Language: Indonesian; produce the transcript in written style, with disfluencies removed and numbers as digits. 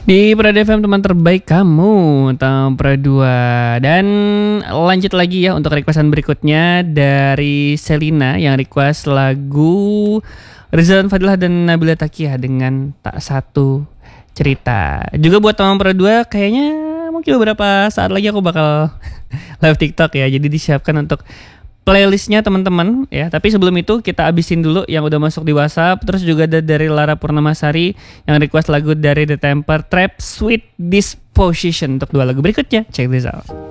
Di Prada FM teman terbaik kamu, Tampra 2. Dan lanjut lagi ya untuk requestan berikutnya dari Selina yang request lagu Rizal Fadilah dan Nabila Takia dengan Tak Satu Cerita. Juga buat Tampra 2 kayaknya mungkin beberapa saat lagi aku bakal live TikTok ya. Jadi disiapkan untuk playlistnya teman-teman ya. Tapi sebelum itu kita abisin dulu yang udah masuk di WhatsApp. Terus juga ada dari Lara Purnamasari yang request lagu dari The Temper Trap Sweet Disposition untuk dua lagu berikutnya. Check this out.